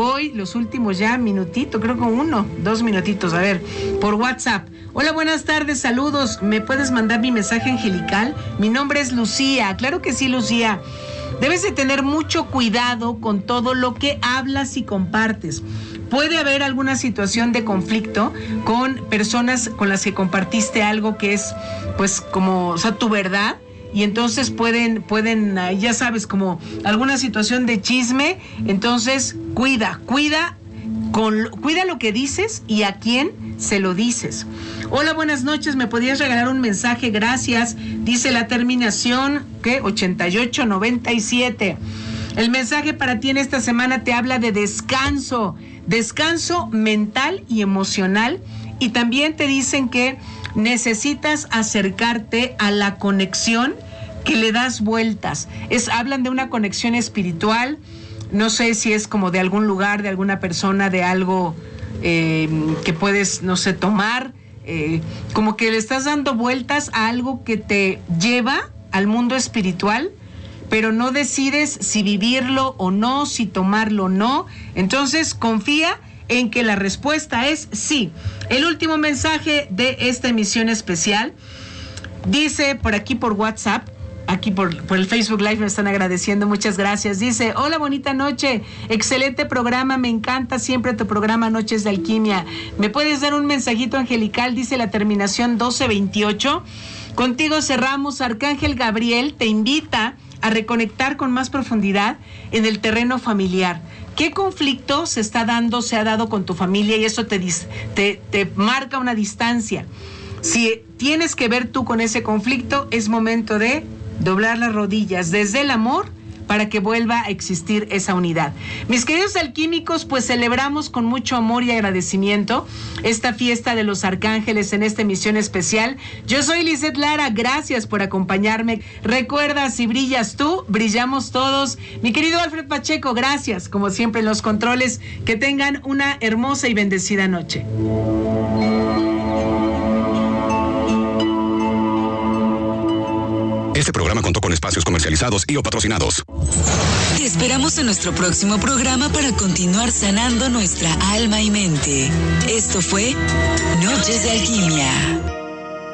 Voy los últimos ya minutito, creo que 2 minutitos. A ver, por WhatsApp. Hola, buenas tardes, saludos. ¿Me puedes mandar mi mensaje angelical? Mi nombre es Lucía. Claro que sí, Lucía. Debes de tener mucho cuidado con todo lo que hablas y compartes. Puede haber alguna situación de conflicto con personas con las que compartiste algo que es, pues, como, o sea, tu verdad. Y entonces pueden, ya sabes, como alguna situación de chisme. Entonces, cuida lo que dices y a quién se lo dices. Hola, buenas noches, ¿me podrías regalar un mensaje? Gracias. Dice la terminación, ¿qué? 8897. El mensaje para ti en esta semana te habla de descanso mental y emocional. Y también te dicen que necesitas acercarte a la conexión que le das vueltas. Hablan de una conexión espiritual. No sé si es como de algún lugar, de alguna persona, de algo que puedes, no sé, tomar. Como que le estás dando vueltas a algo que te lleva al mundo espiritual, pero no decides si vivirlo o no, si tomarlo o no. Entonces confía en que la respuesta es sí. El último mensaje de esta emisión especial dice por aquí por WhatsApp, aquí por el Facebook Live me están agradeciendo, muchas gracias. Dice: hola, bonita noche, excelente programa, me encanta siempre tu programa Noches de Alquimia. ¿Me puedes dar un mensajito angelical? Dice la terminación 1228. Contigo cerramos. Arcángel Gabriel te invita a reconectar con más profundidad en el terreno familiar. ¿Qué conflicto se ha dado con tu familia? Y eso te marca una distancia. Si tienes que ver tú con ese conflicto, es momento de doblar las rodillas desde el amor para que vuelva a existir esa unidad. Mis queridos alquímicos, pues celebramos con mucho amor y agradecimiento esta fiesta de los arcángeles en esta emisión especial. Yo soy Lizeth Lara, gracias por acompañarme. Recuerda, si brillas tú, brillamos todos. Mi querido Alfred Pacheco, gracias, como siempre en los controles. Que tengan una hermosa y bendecida noche. Este programa contó con espacios comercializados y o patrocinados. Te esperamos en nuestro próximo programa para continuar sanando nuestra alma y mente. Esto fue Noches de Alquimia.